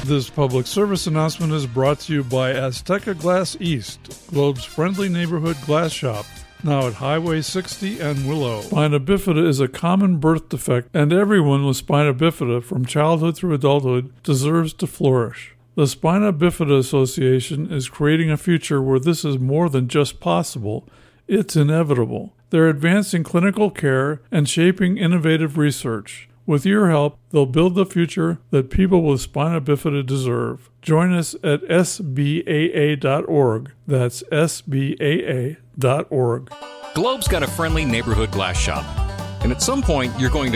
This public service announcement is brought to you by Azteca Glass East, Globe's friendly neighborhood glass shop, now at Highway 60 and Willow. Spina bifida is a common birth defect, and everyone with spina bifida from childhood through adulthood deserves to flourish. The Spina Bifida Association is creating a future where this is more than just possible, it's inevitable. They're advancing clinical care and shaping innovative research. With your help, they'll build the future that people with spina bifida deserve. Join us at sbaa.org. That's sbaa.org. Globe's got a friendly neighborhood glass shop. And at some point, you're going to